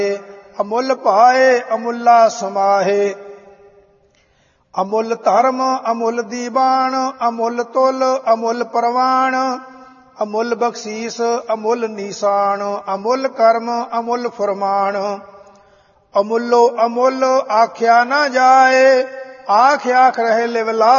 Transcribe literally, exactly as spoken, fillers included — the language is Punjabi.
ਅਮੁੱਲ ਭਾਏ ਅਮੁੱਲਾ ਸਮਾਹੇ। ਅਮੁੱਲ ਧਰਮ ਅਮੁੱਲ ਦੀਵਾਨ ਅਮੁੱਲ ਤੁਲ ਅਮੁੱਲ ਪ੍ਰਵਾਨ। ਅਮੁੱਲ ਬਖਸ਼ੀਸ ਅਮੁੱਲ ਨੀਸਾਨ ਅਮੁੱਲ ਕਰਮ ਅਮੁੱਲ ਫੁਰਮਾਨ। ਅਮੁੱਲੋ ਅਮੁੱਲ ਆਖਿਆ ਨਾ ਜਾਏ ਆਖ ਆਖ ਰਹੇ ਲਿਵ ਲਾਏ।